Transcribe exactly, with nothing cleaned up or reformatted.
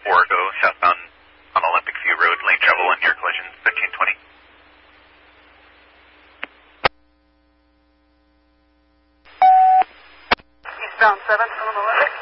four, go southbound on Olympic View Road, lane travel one, near collision, fifteen twenty. Eastbound seven on Olympic.